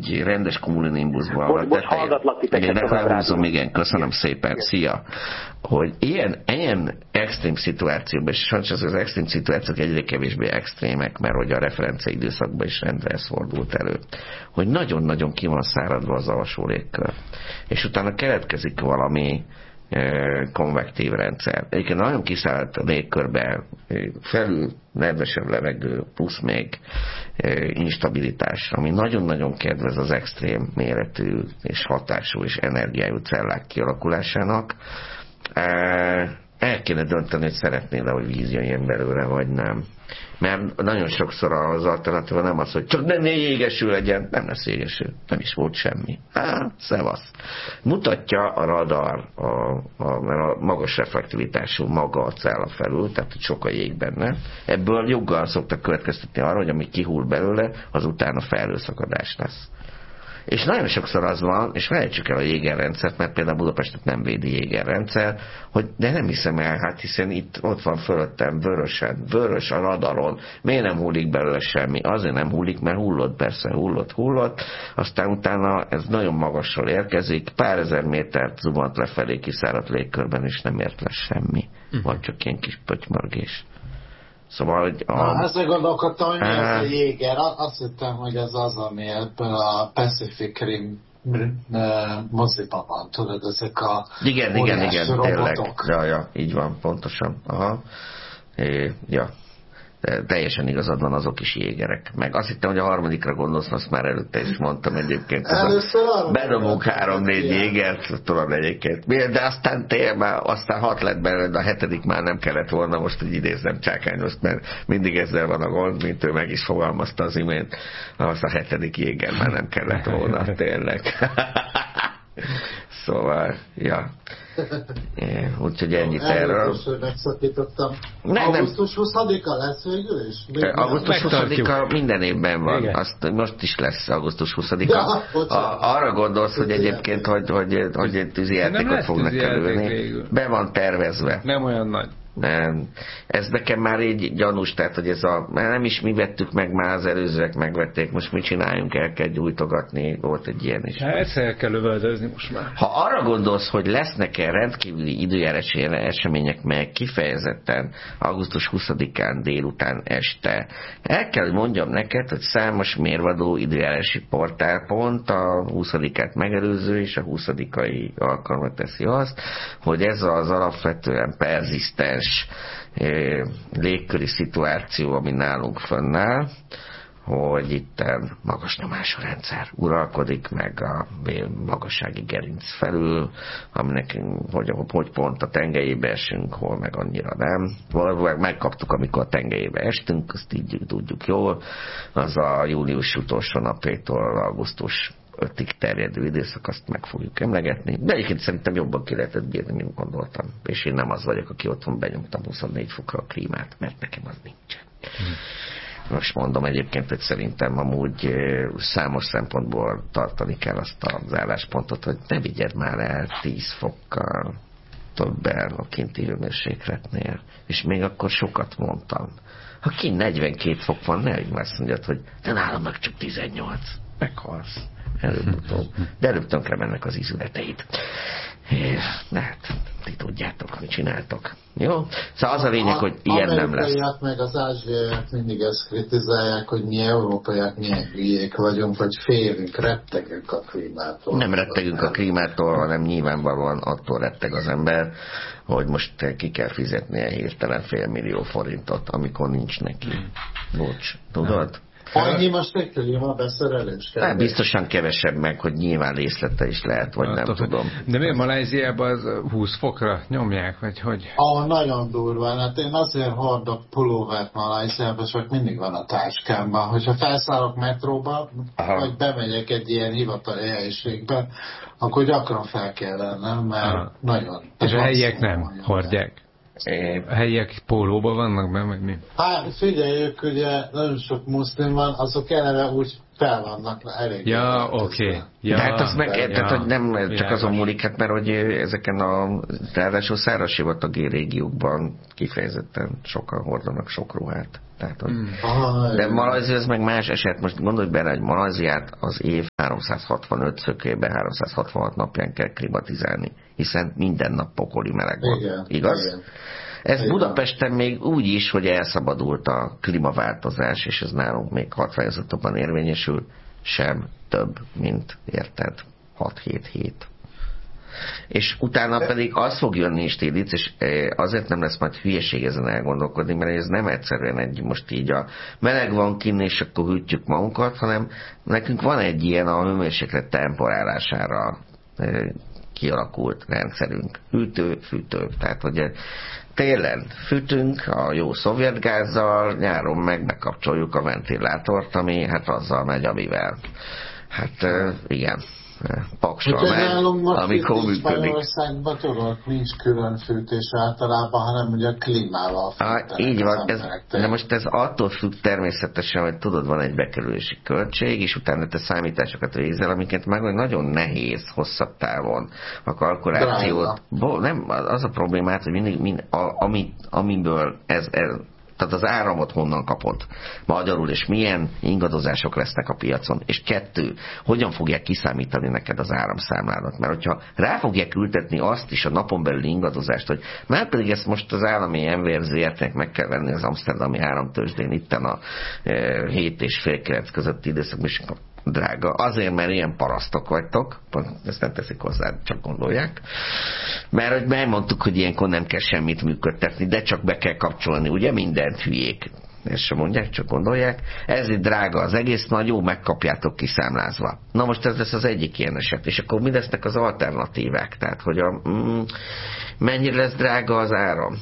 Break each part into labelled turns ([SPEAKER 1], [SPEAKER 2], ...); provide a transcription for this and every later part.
[SPEAKER 1] egy rendes cumulonimbusban van.
[SPEAKER 2] Most hallgatlak titeket.
[SPEAKER 1] Igen, felhúzom, igen, köszönöm szépen, szia. Hogy ilyen extrém szituációban, és sajnos az extrém szituációk egyre kevésbé extrémek, mert hogy a referencia időszakban is rendre ez fordult elő, hogy nagyon-nagyon ki van száradva az alsó légkör. És utána keletkezik valami konvektív rendszer. Egyébként nagyon kiszállt a légkörbe, felül nedvesebb levegő, plusz még instabilitás, ami nagyon-nagyon kedvez az extrém méretű és hatású és energiájú cellák kialakulásának. El kéne dönteni, hogy szeretnél, hogy víz jöjjön belőle, vagy nem. Mert nagyon sokszor az alternatíva nem az, hogy csak ne jégesül legyen, nem lesz jégesül, nem is volt semmi. Szevasz. Mutatja a radar, mert a magas reflektivitású maga a cella felül, tehát hogy sok a jég benne. Ebből joggal szoktak következtetni arra, hogy ami kihull belőle, az utána felhőszakadás lesz. És nagyon sokszor az van, és felejtsük el a jégerrendszert, mert például Budapestet nem védi jégerrendszer, hogy de nem hiszem el, hát hiszen ott van fölöttem vörös a radaron, miért nem hullik belőle semmi? Azért nem hullik, mert hullott, persze hullott, aztán utána ez nagyon magasról érkezik, pár ezer métert zubant lefelé kiszáradt légkörben, és nem ért le semmi. Vagy csak ilyen kis pötymörgés. Szóval, hogy
[SPEAKER 3] ezzel gondolkodtam, hogy mi az a jéger. Azt hittem, hogy ez az, ami ebből a Pacific Rim moziban van, tudod, ezek a
[SPEAKER 1] igen,
[SPEAKER 3] robotok.
[SPEAKER 1] Tényleg. Ja, így van, pontosan. Aha. Ja. De teljesen igazad van, azok is jégerek. Meg azt hittem, hogy a harmadikra gondolsz, azt már előtte is mondtam egyébként. Bedobunk 3-4 jégert, tudod egyébként. De aztán aztán 6 lett belőle, de a 7. már nem kellett volna, most hogy idézzem Csákányost, mert mindig ezzel van a gond, mint ő meg is fogalmazta az imént. Azt a 7. jéger már nem kellett volna, tényleg. Szóval, ja. Úgyhogy ennyit erről.
[SPEAKER 3] Megszakítottam. Augusztus 20-a lesz végül is?
[SPEAKER 1] Augusztus 20-a minden évben van. Azt most is lesz augusztus 20-a. Arra gondolsz, hogy egyébként, hogy tűzijátékot fognak kerülni. Be van tervezve.
[SPEAKER 4] Nem olyan nagy.
[SPEAKER 1] Nem. Ez nekem már így gyanús, tehát hogy nem is mi vettük meg, már az előzőek megvették, most mit csináljunk, el kell gyújtogatni, volt egy ilyen is.
[SPEAKER 4] Hát ezt el kell lövöldözni most már.
[SPEAKER 1] Ha arra gondolsz, hogy lesznek-e rendkívüli időjárási események, melyek kifejezetten augusztus 20-án délután este, el kell, hogy mondjam neked, hogy számos mérvadó időjárási portál pont a 20-át megelőző és a 20-ai alkalmat teszi azt, hogy ez az alapvetően perzisztens légköri szituáció, ami nálunk fönnáll, hogy itt magas nyomású rendszer uralkodik, meg a magassági gerinc felül, aminek hogy pont a tengelyébe esünk, hol meg annyira nem. Valóban megkaptuk, amikor a tengelyébe estünk, azt így tudjuk jól, az a július utolsó napjától augusztus 5-ig terjedő időszak, azt meg fogjuk emlegetni. De egyébként szerintem jobban ki lehetett bírni, mint gondoltam. És én nem az vagyok, aki otthon benyomtam 24 fokra a klímát, mert nekem az nincsen. Most mondom egyébként, hogy szerintem amúgy számos szempontból tartani kell azt az álláspontot, hogy ne vigyed már el 10 fokkal többel a kinti hőmérsékletnél. És még akkor sokat mondtam. Ha kint 42 fok van, ne azt mondjad, hogy de nálam meg csak 18. Meghalsz. Előbb-utóbb. De előbb tönkre mennek az ízületeid. De hát, ti tudjátok, mit csináltok. Jó? Szóval az a lényeg, hogy ilyen nem lesz.
[SPEAKER 3] Amerikaiak meg az ázsiaiak mindig ezt kritizálják, hogy mi európaiak milyen hülyék vagyunk, hogy félünk, rettegünk a klímától.
[SPEAKER 1] Nem rettegünk a klímától, hanem nyilvánvalóan attól retteg az ember, hogy most ki kell fizetnie hirtelen $500 000 forintot, amikor nincs neki. Bocs, tudod?
[SPEAKER 3] Annyi most egy klímabeszerelés?
[SPEAKER 1] Biztosan kevesebb meg, hogy nyilván részlete is lehet, vagy nem tudom.
[SPEAKER 4] De miért Malajziában az 20 fokra nyomják, vagy hogy?
[SPEAKER 3] Nagyon durva. Hát én azért hordok pulóvert Malajziában, csak mindig van a táskámban. Hogyha felszállok metróba, vagy bemegyek egy ilyen hivatali helyiségbe, akkor gyakran fel kell lennem, mert nagyon...
[SPEAKER 4] És a helyiek nem hordják? A helyiek pólóban vannak benne, vagy mi?
[SPEAKER 3] Hát figyeljük, ugye nagyon sok muszlim van, azok eleve úgy fel vannak elég.
[SPEAKER 4] Ja, oké. Ja,
[SPEAKER 1] de hát azt megérted, hogy nem csak azon múlik, hát mert hogy ezeken a ráadásul száraz sivatagi régiókban kifejezetten sokan hordanak sok ruhát. Tehát, de Malajzia ez meg más eset. Most gondolj bele, hogy Malajziát az év 365 szökében 366 napján kell klimatizálni, hiszen minden nap pokoli meleg van. Igen, igaz? Igen. Ez igen. Budapesten még úgy is, hogy elszabadult a klímaváltozás, és ez nálunk még hatványozatokban érvényesül, sem több, mint érted, 6-7 hét. És utána pedig az fog jönni is Télic, és azért nem lesz majd hülyeség ezen elgondolkodni, mert ez nem egyszerűen egy most így a meleg van kinn, és akkor hűtjük magunkat, hanem nekünk van egy ilyen a hőmérséklet temporálására kialakult rendszerünk. Hűtő, fűtő. Tehát, hogy télen fűtünk a jó szovjet gázzal, nyáron meg bekapcsoljuk a ventilátort, ami hát azzal megy, amivel. Hát igen. Paksal meg, amikor működik.
[SPEAKER 3] Magyarországban tudod, nincs külön fűtés általában, hanem ugye a klímával fűtenek.
[SPEAKER 1] Így van, de most ez attól függ természetesen, hogy tudod, van egy bekerülési költség, és utána te számításokat végzel, amiket meg nagyon nehéz hosszabb távon a kalkulációt. Nem, az a problémát, hogy mindig amiből ez tehát az áramot honnan kapod magyarul, és milyen ingadozások lesznek a piacon, és 2, hogyan fogják kiszámítani neked az áramszámládat, mert hogyha rá fogják ültetni azt is a napon belüli ingadozást, hogy már pedig ezt most az állami MVR ZRT-nek meg kell venni az amszterdami áramtőzsdén itten a 7 és fél 9 közötti időszakban, is drága. Azért, mert ilyen parasztok vagytok, ezt nem teszik hozzá, csak gondolják. Mert hogy megmondtuk, hogy ilyenkor nem kell semmit működtetni, de csak be kell kapcsolni, ugye mindent hülyék. Ezt sem mondják, csak gondolják. Ezért drága az egész, nagy jó, megkapjátok kiszámlázva. Na most ez lesz az egyik ilyen eset. És akkor mi lesznek az alternatívák? Tehát, hogy mennyire lesz drága az áram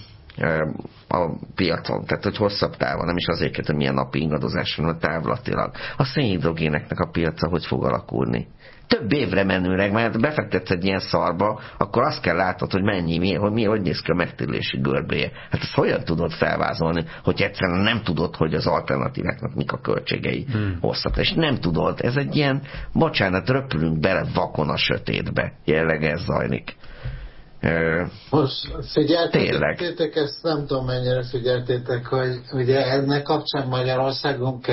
[SPEAKER 1] a piacon, tehát hogy hosszabb távon, nem is azért, hogy milyen napi ingadozás van, távlatilag. A szénhidrogéneknek a piaca hogy fog alakulni? Több évre menőleg, mert befektetsz egy ilyen szarba, akkor azt kell látod, hogy hogy néz ki a megtérülési görbéje. Hát ezt hogyan tudod felvázolni, hogy egyszerűen nem tudod, hogy az alternatíváknak mik a költségei hosszabb. És nem tudod, ez egy ilyen, bocsánat, röpülünk bele vakon a sötétbe. Jelenleg ez zajlik.
[SPEAKER 3] Most figyeltétek, ezt nem tudom mennyire figyeltétek, hogy ugye ennek kapcsán Magyarországon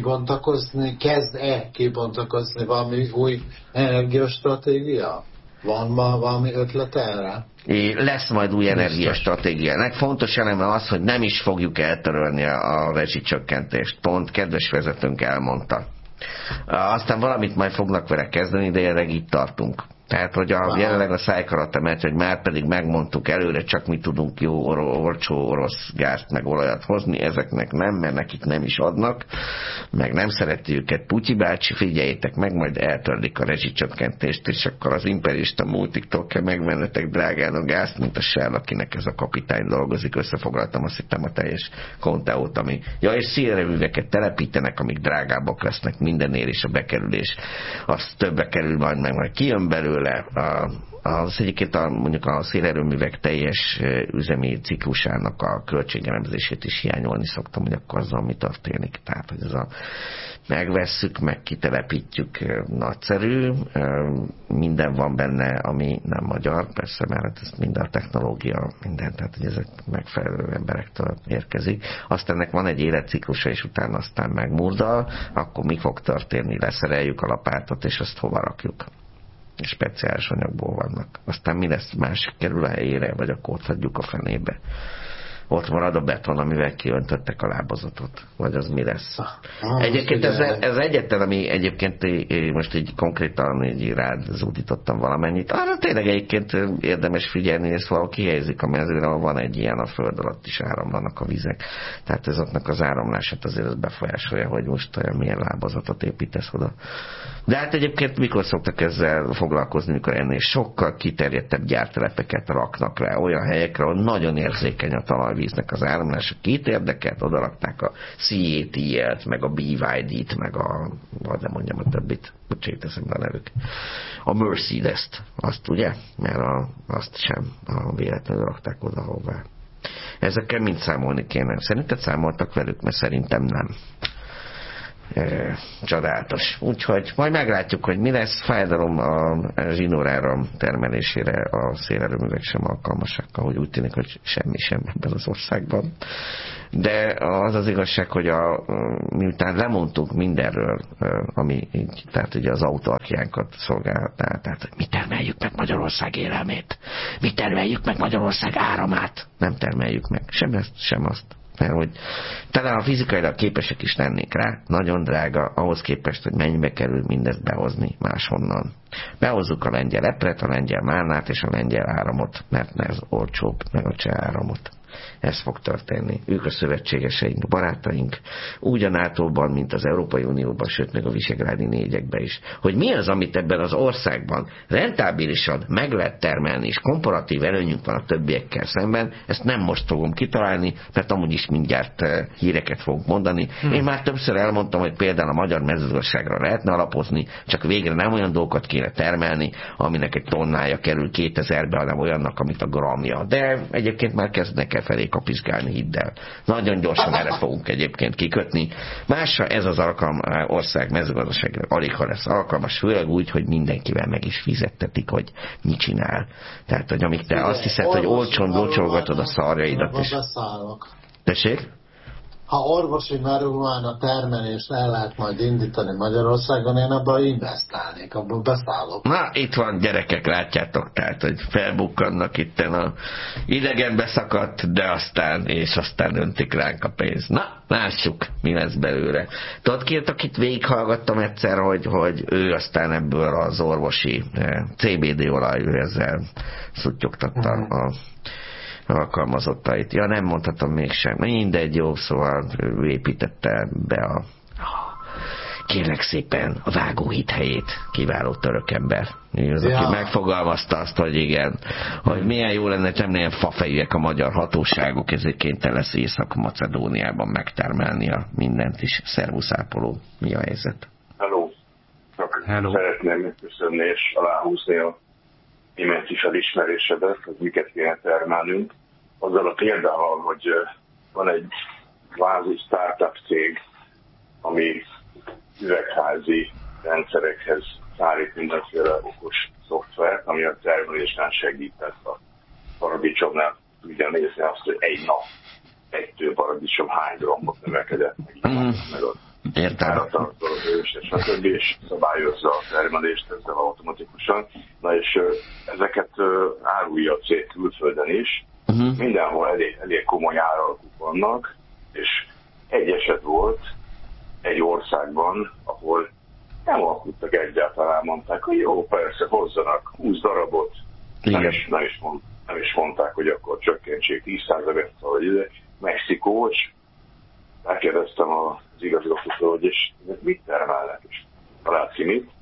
[SPEAKER 3] kezd-e kibontakozni valami új energiastratégia? Van ma valami ötlet erre?
[SPEAKER 1] Lesz majd új energiastratégia. Fontos eleme az, hogy nem is fogjuk eltörölni a rezsicsökkentést. Pont kedves vezetőnk elmondta. Aztán valamit majd fognak vele kezdeni, de jelenleg itt tartunk. Tehát, hogy jelenleg a szájkarat emelt, hogy már pedig megmondtuk előre, csak mi tudunk jó olcsó orosz gázt meg olajat hozni, ezeknek nem, mert nekik nem is adnak, meg nem szereti őket Putyi bácsi, figyeljétek meg, majd eltörlik a rezsicsökkentést, és akkor az imperialista multiktól kell megvennetek drágán a gázt, mint a Shell, akinek ez a kapitány dolgozik, összefoglaltam azt hittem a teljes konteót, ami... Ja, és szélerőműveket telepítenek, amik drágábbak lesznek mindenért, és a bekerülés az többe kerül majd kijön belőle. Az egyébként mondjuk a szélerőművek teljes üzemi ciklusának a költségelemzését is hiányolni szoktam, hogy akkor azzal mi történik. Tehát, hogy ez megvesszük, meg kitelepítjük, nagyszerű, minden van benne, ami nem magyar, persze, mert ez minden a technológia, minden, tehát hogy ezek megfelelő emberektől érkezik. Aztán ennek van egy életciklusa, és utána aztán megmurdal, akkor mi fog történni? Leszereljük a lapátot, és azt hova rakjuk? Speciális anyagból vannak. Aztán mi lesz, másik kerül a helyére, vagy akkor ott hagyjuk a fenébe. Ott marad a beton, amivel kiöntöttek a lábazatot. Vagy az mi lesz. Egyébként ez egyetlen, ami egyébként most így konkrétan így rád zúdítottam valamennyit. Arra tényleg egyébként érdemes figyelni, és valahol kihelyzik a mezőre, ahol van egy ilyen, a föld alatt is áramlanak a vizek. Tehát ezeknek az áramlását azért az befolyásolja, hogy most olyan milyen lábazatot építesz oda. De hát egyébként mikor szoktak ezzel foglalkozni, mikor ennél sokkal kiterjedtebb gyártelepeket raknak le olyan helyekre, ahol nagyon érzékeny a talajvíznek az áramlása. Két érdekelt, oda rakták a CATL-t, meg a BYD-t, meg vagy nem mondjam a többit, bocsánat, eszembe a nevük. A Mercedes-t, azt ugye? Mert azt sem véletlenül rakták oda, ahová. Ezekkel mind számolni kéne. Szerinted számoltak velük? Mert szerintem nem. Csodálatos. Úgyhogy majd meglátjuk, hogy mi lesz. Fájdalom a zsinóráram termelésére a szélerőművek sem alkalmasak, ahogy úgy tűnik, hogy semmi sem ebben az országban. De az az igazság, hogy miután lemondtunk mindenről, ami így, tehát ugye az autarkiánkat szolgálhatná, tehát hogy mi termeljük meg Magyarország élelmét, mi termeljük meg Magyarország áramát, nem termeljük meg sem ezt, sem azt. Mert hogy talán a fizikailag képesek is lennék rá, nagyon drága, ahhoz képest, hogy mennyibe kerül mindezt behozni máshonnan. Behozzuk a lengyel epret, a lengyel málnát és a lengyel áramot, mert ez olcsóbb, meg a cseh áramot. Ez fog történni. Ők a szövetségeseink, barátaink, úgy a NATO-ban, mint az Európai Unióban, sőt, meg a visegrádi négyekben is. Hogy mi az, amit ebben az országban rentábilisan meg lehet termelni, és komparatív előnyünk van a többiekkel szemben, ezt nem most fogom kitalálni, mert amúgy is mindjárt híreket fogunk mondani. Én már többször elmondtam, hogy például a magyar mezőgazdaságra lehetne alapozni, csak végre nem olyan dolgokat kéne termelni, aminek egy tonnája kerül 2000-be, hanem olyannak, amit a gramja. De egyébként már kezdnek el felé kapizsgálni, hidd el. Nagyon gyorsan erre fogunk egyébként kikötni. Másra ez az ország mezőgazdaságra aligha lesz alkalmas, főleg úgy, hogy mindenkivel meg is fizettetik, hogy mit csinál. Tehát, hogy amíg te azt hiszed, hogy olcsón locsolgatod a szarjaidat is. Tessék?
[SPEAKER 3] Ha orvosi marihuána termelést el lehet majd indítani Magyarországon, én abban investálnék, abban beszállok.
[SPEAKER 1] Na, itt van, gyerekek, látjátok, tehát, hogy felbukkannak itten a idegenbe szakadt, de aztán öntik ránk a pénzt. Na, lássuk, mi lesz belőle. Tudod, akit végighallgattam egyszer, hogy ő aztán ebből az orvosi CBD olaj, ő ezzel szuttyogtatta a alkalmazottait. Ja, nem mondhatom mégsem. Mindegy, jó, szóval ő építette be kérlek szépen a vágóhíd helyét. Kiváló török ember. Ő az, aki megfogalmazta azt, hogy igen, hogy milyen jó lenne, hogy nem ilyen fafejűek a magyar hatóságok, ezért kénytelen lesz Észak-Macedóniában megtermelni a mindent is. Szervusz Ápoló, mi a helyzet?
[SPEAKER 2] Hello. Szeretném megköszönni és aláhúzni a imént is elismerésedet, hogy miket kéne termelnünk. Azzal a példával, hogy van egy kvázi startup cég, ami üvegházi rendszerekhez szállít mindenféle okos szoftvert, ami a termelésben segített a paradicsomnál. Tudja nézni azt, hogy egy nap egy paradicsom hány grammot növekedett, meg a állatartó és szabályozza a termelést ezzel automatikusan. Na és ezeket árulja a cég külföldön is. Mindenhol elég komoly áralkuk vannak, és egy eset volt egy országban, ahol nem alkuttak egyáltalán, mondták, hogy jó, persze, hozzanak 20 darabot. Nem is mondták, hogy akkor csökkentsék 10%-et, vagy ide. Mexikó, és megkérdeztem az igazgatótól, hogy és mit termelnek, és talált ki mit?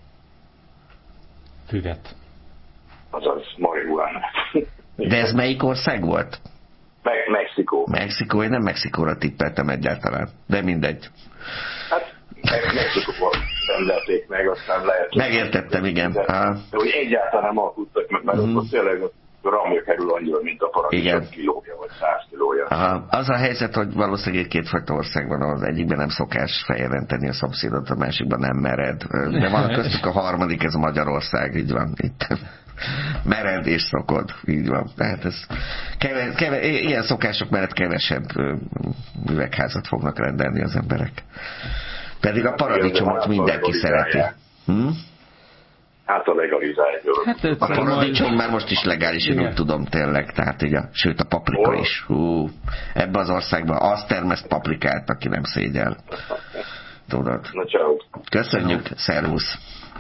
[SPEAKER 4] Füvet.
[SPEAKER 2] Azaz marihuánát.
[SPEAKER 1] De ez melyik ország volt?
[SPEAKER 2] Mexikó.
[SPEAKER 1] Mexikó, én nem Mexikóra tippeltem egyáltalán, de mindegy.
[SPEAKER 2] Hát Mexikóban rendelték meg, aztán lehet...
[SPEAKER 1] Megértettem, igen.
[SPEAKER 2] De hogy egyáltalán nem alkuttak meg, mert ott tényleg a gramja kerül annyira, mint a paradicsom kilója, vagy 100 kilója.
[SPEAKER 1] Az a helyzet, hogy valószínűleg kétfajta országban, az egyikben nem szokás feljelenteni a szomszédot, a másikban nem mered. De van köztük a harmadik, ez Magyarország, így van itt. Mered és szokod, így van. Tehát ez ilyen szokások mellett kevesebb üvegházat fognak rendelni az emberek. Pedig a paradicsomot mindenki szereti.
[SPEAKER 2] Hát a legalizálja.
[SPEAKER 1] Hát a paradicsom már most is legális, én úgy tudom tényleg. Tehát így sőt a paprika is. Ebben az országban azt termeszt paprikát, aki nem szégyel. Tudod. Köszönjük, szervusz.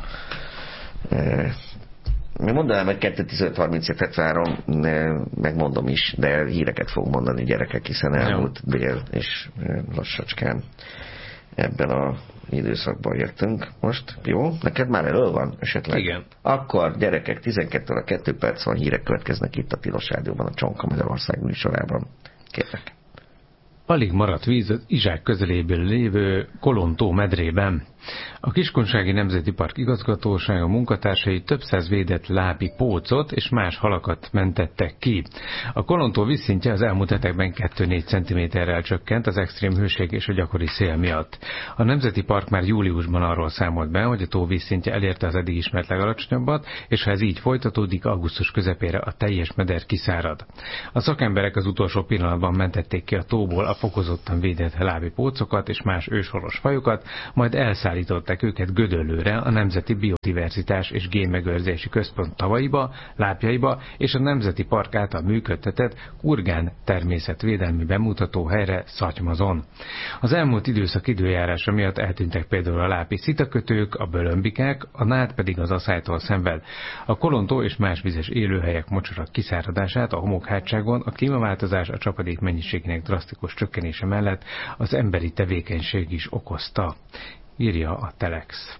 [SPEAKER 1] Mondanám, hogy 2.15.37.73, megmondom is, de híreket fogok mondani, gyerekek, hiszen elmúlt dél, és lassacskán ebben a időszakban jöttünk most. Jó? Neked már elő van esetleg?
[SPEAKER 4] Igen.
[SPEAKER 1] Akkor gyerekek, 12 óra 2 perc van, hírek következnek itt a Tilos Rádióban, a Csonka Magyarország műsorában. Kérlek.
[SPEAKER 4] Alig maradt víz az Izsák közeléből lévő Kolontó medrében. A Kiskunsági Nemzeti Park igazgatósága munkatársai több száz védett lápi pócot és más halakat mentettek ki. A Kolontó vízszintje az elmúlt hetekben 2-4 cm-rel csökkent az extrém hőség és a gyakori szél miatt. A Nemzeti Park már júliusban arról számolt be, hogy a tó vízszintje elérte az eddig ismert legalacsonyabbat, és ha ez így folytatódik, augusztus közepére a teljes meder kiszárad. A szakemberek az utolsó pillanatban mentették ki a tóból a fokozottan védett lábi pócokat és más őshonos fajokat, majd elszállították őket Gödöllőre, a Nemzeti Biodiverzitás és Génmegőrzési Központ tavaiba, lápjaiba és a Nemzeti Park által működtetett Kurgán természetvédelmi bemutató helyre Szatymazon. Az elmúlt időszak időjárása miatt eltűntek például a lápi szitakötők, a bölömbikák, a nád pedig az aszálytól szenved. A Kolontó és más vizes élőhelyek mocsarak kiszáradását a homokhátságon, a klímaváltozás a csapadék mennyiségének drasztikus csökkenése mellett az emberi tevékenység is okozta, írja a Telex.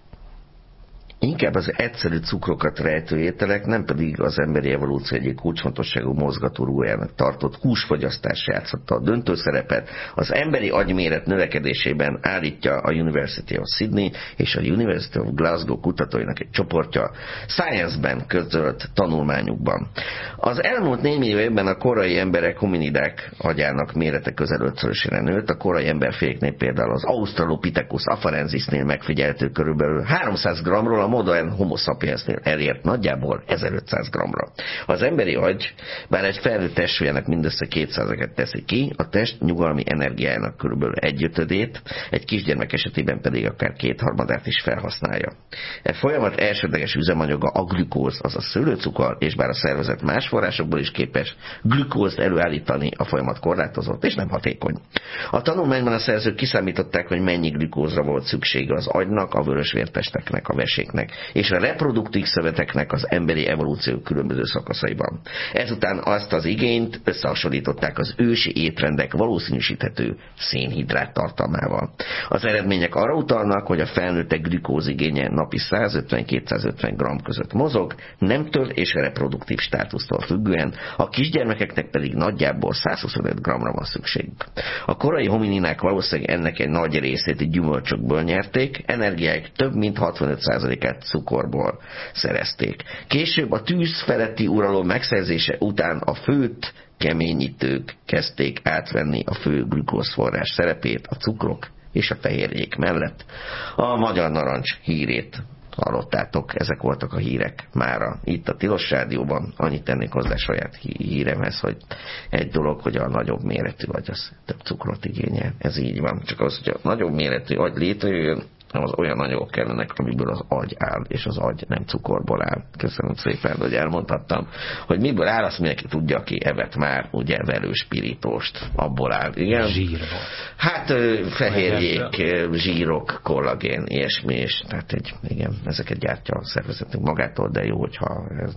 [SPEAKER 1] Inkább az egyszerű cukrokat rejtő ételek, nem pedig az emberi evolúció egyik kulcsfontosságú mozgatórugójának tartott húsfogyasztás játszotta a döntő szerepet. Az emberi agyméret növekedésében állítja a University of Sydney és a University of Glasgow kutatóinak egy csoportja Science-ben közölt tanulmányukban. Az elmúlt 4 millió évben a korai emberek hominidák agyának mérete közel 5-szörösére nőtt, a korai emberféknél például az Australopithecus afarensisnél megfigyelhető körülbelül 300 g-ról, a modern Homo sapiensnél elért nagyjából 1500 g-ra. Az emberi agy, bár egy felnőtt testsúlyának mindössze 2%-et teszi ki, a test nyugalmi energiájának körülbelül 1/5-ét, egy kisgyermek esetében pedig akár 2/3-át is felhasználja. E folyamat elsődleges üzemanyaga a glükóz, azaz szőlőcukor, és bár a szervezet más forrásokból is képes glükózt előállítani, a folyamat korlátozott és nem hatékony. A tanulmányban a szerzők kiszámították, hogy mennyi glükózra volt szüksége az agynak, a vörösvértesteknek, a veséknek és a reproduktív szöveteknek az emberi evolúció különböző szakaszaiban. Ezután azt az igényt összehasonlították az ősi étrendek valószínűsíthető szénhidrát tartalmával. Az eredmények arra utalnak, hogy a felnőttek glükózigénye napi 150-250 g között mozog, nemtől és a reproduktív státusztól függően, a kisgyermekeknek pedig nagyjából 125 g-ra van szükségük. A korai homininák valószínűleg ennek egy nagy részét gyümölcsökből nyerték, energiáik több mint 65%-át cukorból szerezték. Később a tűz feletti uralom megszerzése után a főt keményítők kezdték átvenni a fő glükózforrás szerepét a cukrok és a fehérjék mellett. A Magyar Narancs hírét hallottátok, ezek voltak a hírek mára itt a Tilos Rádióban. Annyit tennék hozzá saját híremhez, hogy egy dolog, hogy a nagyobb méretű agy az több cukrot igényel. Ez így van. Csak az, hogy a nagyobb méretű agy létrejöjjön, az olyan anyagok kellenek, amiből az agy áll, és az agy nem cukorból áll. Köszönöm szépen, hogy elmondhattam, hogy miből áll, azt mindenki tudja, aki evett már, ugye velős pirítóst, abból áll. Igen?
[SPEAKER 4] Zsírból.
[SPEAKER 1] Hát fehérjék, zsírok, kollagén, ilyesmi, és tehát igen, ezeket gyártja a szervezetünk magától, de jó, hogyha ez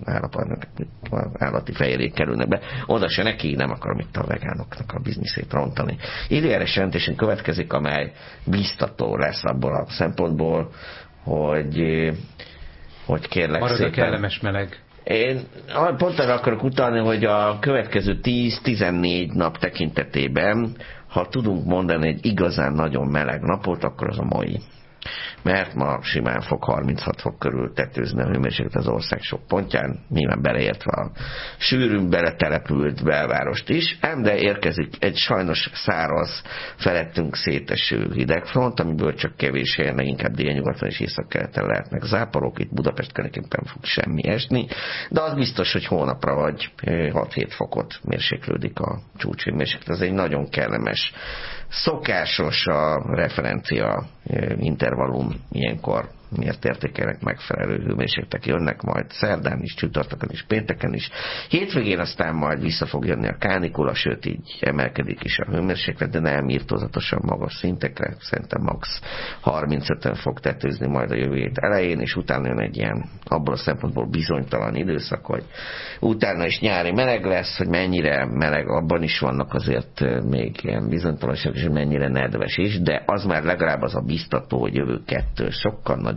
[SPEAKER 1] állati fehérjék kerülnek be. Oda se neki, nem akarom itt a vegánoknak a bizniszét rontani. Időjárás jelentésünk következik, amely biztató lesz abból a szempontból, hogy kérlek
[SPEAKER 4] marad
[SPEAKER 1] szépen.
[SPEAKER 4] A kellemes meleg.
[SPEAKER 1] Én pont arra akarok utalni, hogy a következő 10-14 nap tekintetében, ha tudunk mondani egy igazán nagyon meleg napot, akkor az a mai. Mert ma simán fog 36 fok körül tetőzni a hőmérséklet az ország sok pontján, nyilván beleértve a sűrűn beletelepült belvárost is, ám de érkezik egy sajnos száraz, felettünk széteső hidegfront, amiből csak kevés helyen, inkább délnyugaton és északkeleten lehetnek záporok, itt Budapest környékén fog semmi esni, de az biztos, hogy hónapra vagy 6-7 fokot mérséklődik a csúcshőmérséklet. Ez egy nagyon kellemes, szokásos a referencia intervallum ilyenkor miért értékelnek megfelelő hőmérsékletek jönnek majd szerdán is, csütörtökön is, pénteken is. Hétvégén aztán majd vissza fog jönni a kánikula, sőt így emelkedik is a hőmérséklet, de nem írtózatosan magas szintekre, szerintem max 35-en fog tetőzni majd a jövő hét elején, és utána jön egy ilyen abból a szempontból bizonytalan időszak, hogy utána is nyári meleg lesz, hogy mennyire meleg, abban is vannak azért még ilyen bizonytalanság, és mennyire nedves is, de az már legalább az a biztató, hogy jövő 2 sokkal nagyobb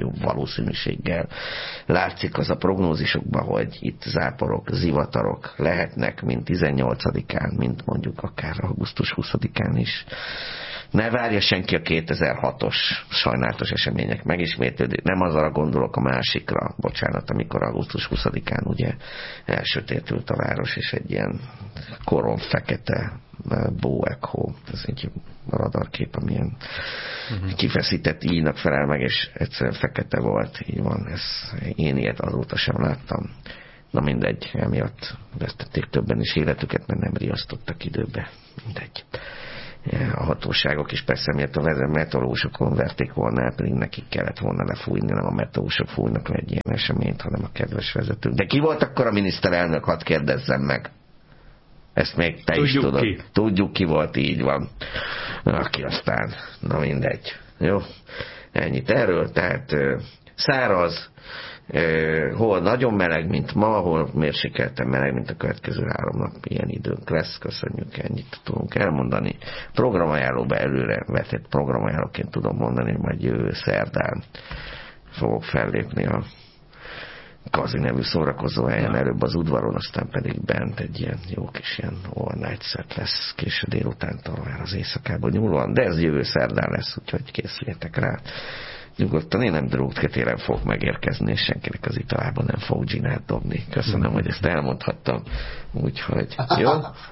[SPEAKER 1] nagyobb valószínűséggel látszik az a prognózisokban, hogy itt záporok, zivatarok lehetnek, mint 18-án, mint mondjuk akár augusztus 20-án is. Ne várja senki a 2006-os sajnálatos események megismétlődését. Nem azra gondolok a másikra, bocsánat, amikor augusztus 20-án ugye elsötétült a város, és egy ilyen koron fekete Boecho, ez egy radarkép, amilyen kifeszített íjnak felel meg, és egyszerűen fekete volt, így van. Én ilyet azóta sem láttam. Na mindegy, emiatt vesztették többen is életüket, mert nem riasztottak időbe. Mindegy. A hatóságok is persze miatt a meteorológusokon verték volna el, pedig nekik kellett volna lefújni, nem a meteorológusok fújnak le egy ilyen eseményt, hanem a kedves vezetők. De ki volt akkor a miniszterelnök, hadd kérdezzem meg. Ezt még te is tudod. Tudjuk ki volt, így van. Aki aztán, na mindegy. Jó, ennyit erről, tehát száraz, hol nagyon meleg, mint ma, hol mérsékelten meleg, mint a következő 3 nap. Ilyen időnk lesz, köszönjük, ennyit tudunk elmondani. Programajánlóba előre vetett programajánlóként tudom mondani, hogy majd jövő szerdán fogok fellépni a Kazi nevű szórakozó helyen, előbb az udvaron, aztán pedig bent egy ilyen jó kis ilyen all night set lesz késő délutántól már az éjszakában nyúlóan, de ez jövő szerdán lesz, úgyhogy készüljetek rá. Nyugodtan, én nem drogtkötélen fogok megérkezni, és senkinek az italában nem fog ginát dobni. Köszönöm, hogy ezt elmondhattam. Úgyhogy, jó?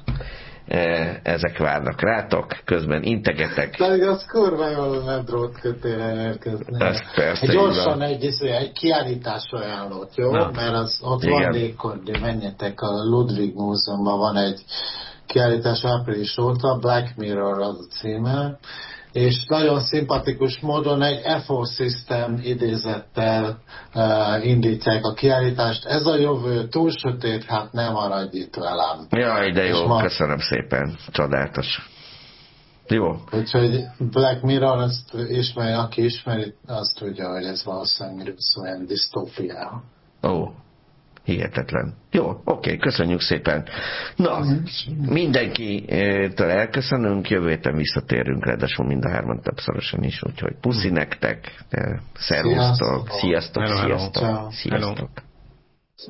[SPEAKER 1] Ezek várnak rátok, közben integetek.
[SPEAKER 3] De az kurva jól nem drogtkötélen érkezni. Gyorsan egy kiállítás ajánlott, jó? Na. Mert ott igen. Van légkord, menjetek, a Ludwig Múzeumban van egy kiállítás április óta, Black Mirror az a címe, és nagyon szimpatikus módon egy FO System idézettel indítják a kiállítást. Ez a jövő túl sötét, hát nem maradj itt velem.
[SPEAKER 1] Jaj, de jó, köszönöm szépen, csodálatos. Jó.
[SPEAKER 3] Úgyhogy Black Mirror, azt ismeri, aki ismeri, azt tudja, hogy ez valószínűleg olyan disztópia.
[SPEAKER 1] Ó. Hihetetlen. Jó, oké, köszönjük szépen. Na, mindenkitől elköszönünk, jövő héten visszatérünk, ráadásul mind a 3 többszörösen is, úgyhogy puszi nektek, szervusztok, sziasztok, sziasztok, sziasztok.